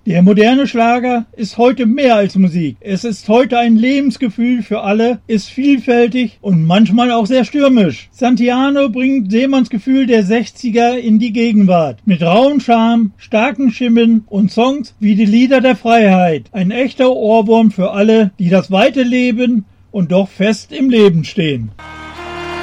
Der moderne Schlager ist heute mehr als Musik. Es ist heute ein Lebensgefühl für alle, ist vielfältig und manchmal auch sehr stürmisch. Santillano bringt Seemanns Gefühl der 60er in die Gegenwart. Mit rauem Charme, starken Stimmen und Songs wie die Lieder der Freiheit. Ein echter Ohrwurm für alle, die das weite Leben und doch fest im Leben stehen.